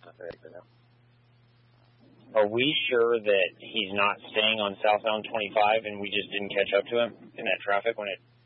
Are we sure that he's not staying on southbound 25 and we just didn't catch up to him in that traffic when it